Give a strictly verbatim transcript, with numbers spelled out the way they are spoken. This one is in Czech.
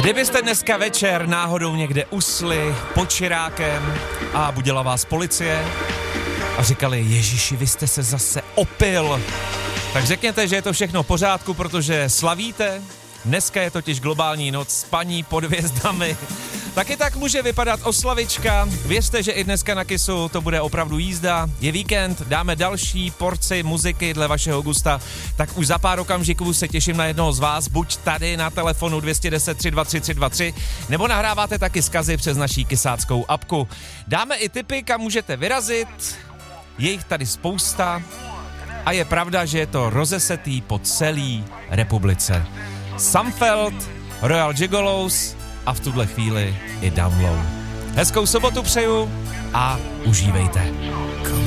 Kdybyste dneska večer náhodou někde usli pod čirákem a budila vás policie a říkali, Ježiši, vy jste se zase opil, tak řekněte, že je to všechno v pořádku, protože slavíte. Dneska je totiž globální noc spaní pod hvězdami. Taky tak může vypadat oslavička. Věřte, že i dneska na Kissu to bude opravdu jízda. Je víkend, dáme další porci muziky dle vašeho gusta. Tak už za pár okamžiků se těším na jednoho z vás, buď tady na telefonu dvě jedna deset, tři dva tři, tři dva tři, nebo nahráváte taky zkazy přes naší kysáckou apku. Dáme i tipy, kam můžete vyrazit. Je jich tady spousta. A je pravda, že je to rozesetý po celý republice. Sumfeld, Royal Gigolos a v tuhle chvíli i Down Low. Hezkou sobotu přeju a užívejte.